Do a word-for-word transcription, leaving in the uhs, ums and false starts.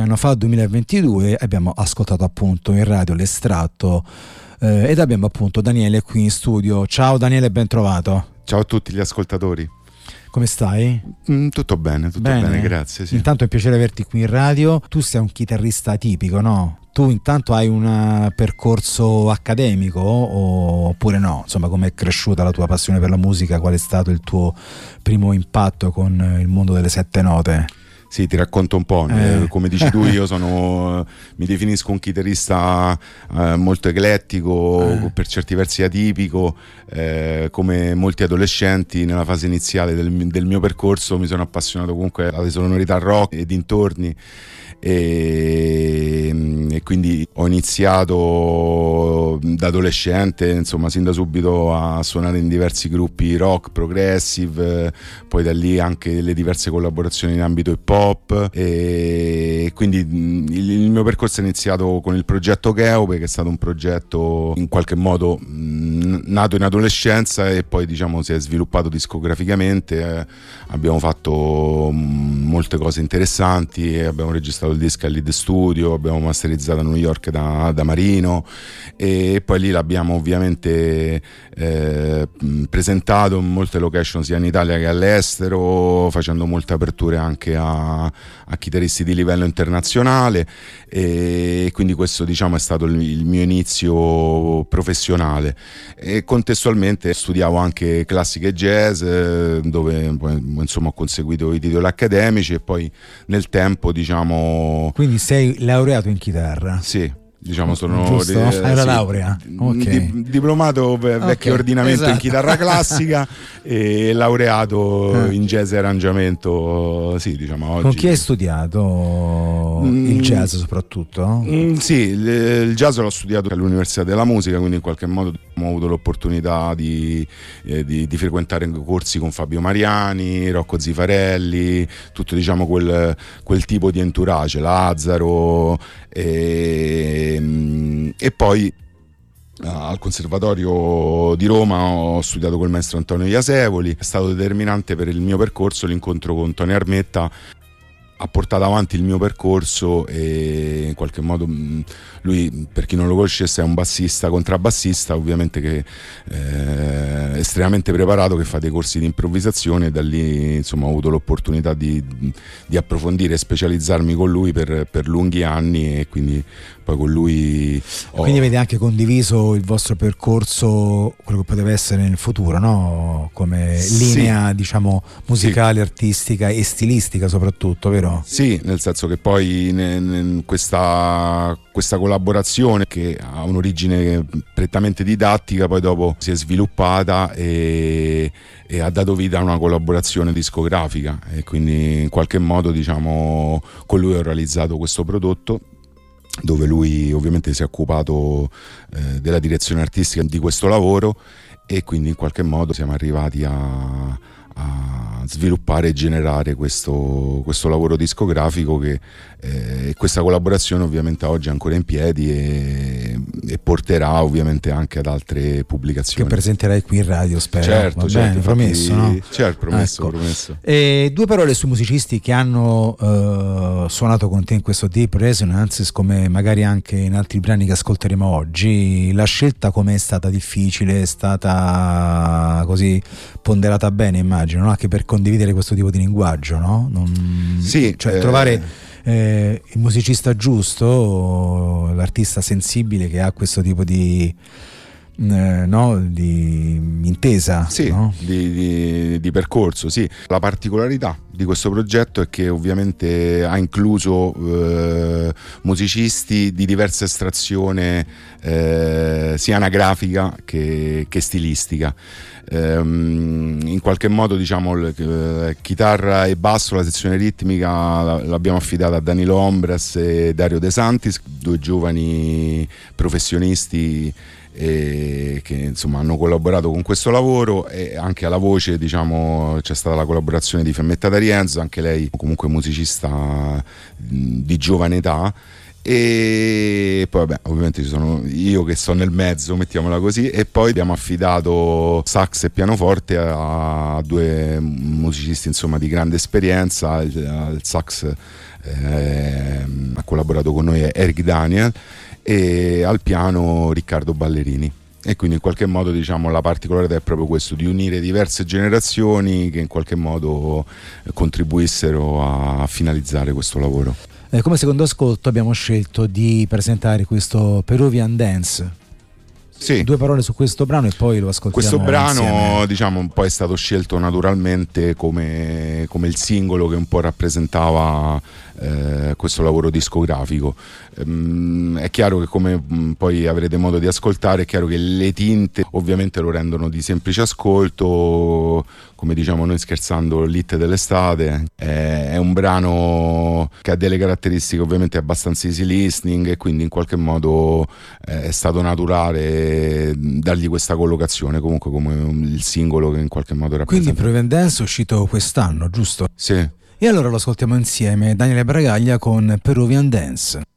anno fa, duemilaventidue, abbiamo ascoltato appunto in radio l'estratto eh, ed abbiamo appunto Daniele qui in studio. Ciao Daniele, ben trovato. Ciao a tutti gli ascoltatori. Come stai? Mm, tutto bene, tutto bene, bene grazie. Sì. Intanto è un piacere averti qui in radio. Tu sei un chitarrista atipico, no? Tu intanto hai un percorso accademico oppure no? Insomma, come è cresciuta la tua passione per la musica? Qual è stato il tuo primo impatto con il mondo delle sette note? Sì, ti racconto un po', eh. come dici tu, io sono mi definisco un chitarrista eh, molto eclettico, eh. per certi versi atipico, eh, come molti adolescenti nella fase iniziale del, del mio percorso mi sono appassionato comunque alle sonorità rock e dintorni. E, e quindi ho iniziato da adolescente, insomma, sin da subito a suonare in diversi gruppi rock, progressive, poi da lì anche le diverse collaborazioni in ambito hip hop, e quindi il, il mio percorso è iniziato con il progetto Cheope, che è stato un progetto in qualche modo mh, nato in adolescenza e poi diciamo si è sviluppato discograficamente. Eh, abbiamo fatto mh, molte cose interessanti e abbiamo registrato il disco al Lead Studio, abbiamo masterizzato a New York da, da Marino e poi lì l'abbiamo ovviamente eh, presentato in molte location sia in Italia che all'estero, facendo molte aperture anche a, a chitarristi di livello internazionale, e quindi questo diciamo è stato il, il mio inizio professionale. E contestualmente studiavo anche classica e jazz, dove insomma ho conseguito i titoli accademici e poi nel tempo diciamo. Quindi sei laureato in chitarra? Sì, diciamo sono giusto, eh, fai la sì, laurea, okay. di, diplomato vecchio okay, ordinamento esatto. in chitarra classica e laureato eh. in jazz e arrangiamento, sì, diciamo oggi. Con chi hai studiato mm, il jazz soprattutto? Mm, sì, il, il jazz l'ho studiato all'Università della Musica, quindi in qualche modo ho avuto l'opportunità di, eh, di, di frequentare corsi con Fabio Mariani, Rocco Zifarelli, tutto diciamo quel, quel tipo di entourage, Lazzaro, e, e poi al Conservatorio di Roma ho studiato col maestro Antonio Iasevoli. È stato determinante per il mio percorso l'incontro con Tony Armetta, ha portato avanti il mio percorso e in qualche modo lui, per chi non lo conoscesse, è un bassista contrabbassista ovviamente che è estremamente preparato, che fa dei corsi di improvvisazione, e da lì insomma ho avuto l'opportunità di, di approfondire e specializzarmi con lui per, per lunghi anni, e quindi poi con lui ho... Quindi avete anche condiviso il vostro percorso, quello che poteva essere nel futuro, no? Come linea, sì, diciamo musicale, sì, artistica e stilistica soprattutto, vero? Sì, nel senso che poi ne, ne, questa, questa collaborazione, che ha un'origine prettamente didattica, poi dopo si è sviluppata e, e ha dato vita a una collaborazione discografica, e quindi in qualche modo diciamo con lui ho realizzato questo prodotto, dove lui ovviamente si è occupato eh, della direzione artistica di questo lavoro, e quindi in qualche modo siamo arrivati a, a sviluppare e generare questo, questo lavoro discografico, che eh, questa collaborazione ovviamente oggi è ancora in piedi e, e porterà ovviamente anche ad altre pubblicazioni che presenterai qui in radio, spero. Certo, Va certo, bene, infatti, promesso, no? Certo, promesso, ecco. promesso. E due parole sui musicisti che hanno uh, suonato con te in questo Deep Resonances, come magari anche in altri brani che ascolteremo oggi. La scelta com'è stata? Difficile? È stata così ponderata bene, immagino, no? Anche per condividere questo tipo di linguaggio, no? Non... Sì, cioè eh... trovare eh, il musicista giusto, l'artista sensibile che ha questo tipo di Eh, no, di intesa, sì, no? di, di, di percorso, sì. La particolarità di questo progetto è che ovviamente ha incluso eh, musicisti di diversa estrazione, eh, sia anagrafica che, che stilistica. Um, in qualche modo diciamo l- eh, chitarra e basso, la sezione ritmica l'abbiamo affidata a Danilo Ombras e Dario De Santis, due giovani professionisti e che insomma hanno collaborato con questo lavoro. E anche alla voce diciamo c'è stata la collaborazione di Fiammetta D'Arienzo, anche lei comunque musicista di giovane età. E poi vabbè, ovviamente ci sono io che sto nel mezzo, mettiamola così, e poi abbiamo affidato sax e pianoforte a due musicisti insomma di grande esperienza. Il, il sax eh, ha collaborato con noi Eric Daniel, e al piano Riccardo Ballerini. E quindi in qualche modo, diciamo, la particolarità è proprio questo, di unire diverse generazioni che in qualche modo contribuissero a finalizzare questo lavoro. Eh, come secondo ascolto abbiamo scelto di presentare questo Peruvian Dance. Sì. Due parole su questo brano e poi lo ascoltiamo. Questo brano, insieme. diciamo, un po' è stato scelto naturalmente come, come il singolo che un po' rappresentava eh, questo lavoro discografico. Ehm, è chiaro che, come mh, poi avrete modo di ascoltare, è chiaro che le tinte ovviamente lo rendono di semplice ascolto, come diciamo noi scherzando, l'hit dell'estate. È, è un brano che ha delle caratteristiche ovviamente abbastanza easy listening, e quindi in qualche modo eh, è stato naturale dargli questa collocazione, comunque come il singolo che in qualche modo rappresenta. Quindi Peruvian Dance è uscito quest'anno, giusto? Sì. E allora lo ascoltiamo insieme, Daniele Bragaglia con Peruvian Dance.